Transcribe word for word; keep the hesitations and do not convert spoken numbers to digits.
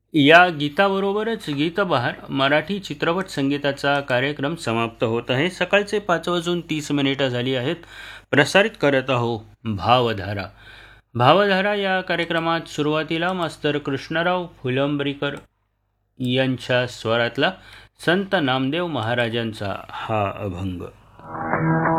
या गीताबरोबरच गीतबहार मराठी चित्रपट संगीताचा कार्यक्रम समाप्त होत आहे. सकाळचे पाच वाजून तीस मिनिटं झाली आहेत. प्रसारित करत आहो भावधारा. भावधारा या कार्यक्रमात सुरुवातीला मास्तर कृष्णराव फुलंब्रीकर यांच्या स्वरातला संत नामदेव महाराजांचा हा अभंग.